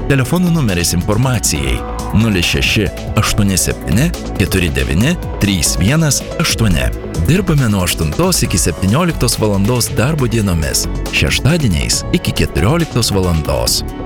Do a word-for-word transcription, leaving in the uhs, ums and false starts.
Telefonų numeris informacijai nulis šeši aštuoni septyni keturi devyni trys vienas aštuoni. Dirbame nuo aštuntos iki septynioliktos valandos darbo dienomis, šeštadieniais iki keturioliktos valandos.